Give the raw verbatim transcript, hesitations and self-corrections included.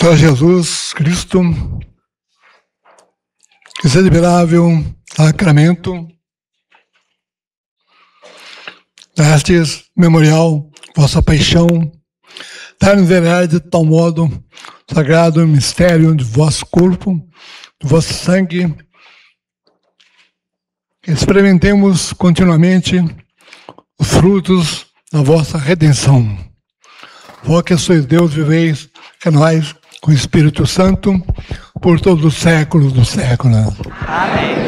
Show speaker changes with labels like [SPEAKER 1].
[SPEAKER 1] Para Jesus Cristo, que seja admirável sacramento, dastes memorial vossa paixão, dai-nos verdade de tal modo sagrado mistério de vosso corpo, de vosso sangue, que experimentemos continuamente os frutos da vossa redenção. Vós que sois Deus, viveis que nós com o Espírito Santo por todos os séculos dos séculos.
[SPEAKER 2] Amém.